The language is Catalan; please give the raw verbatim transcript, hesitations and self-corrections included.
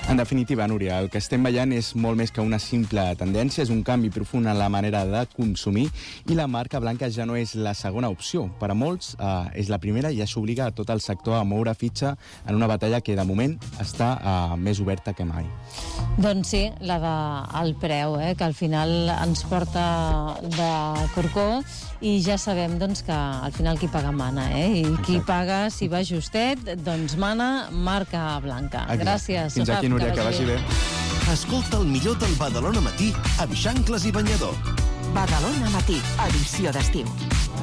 En definitiva, Núria, el que estem veient és molt més que una simple tendència, és un canvi profund en la manera de consumir i la marca blanca ja no és la segona opció. Per a molts eh, és la primera i això obliga a tot el sector a moure fitxa en una batalla que de moment està eh, més oberta que mai. Doncs sí, la del preu, eh, que al final ens porta de corcó i ja sabem doncs, que al final qui paga mana, eh? I Exacte. Qui paga, si va justet, doncs mana marca blanca. Exacte. Gràcies. Fins aquí, Núria, que vagi bé. Escolta el millor del Badalona Matí amb Xancles i Banyador. Badalona Matí, edició d'estiu.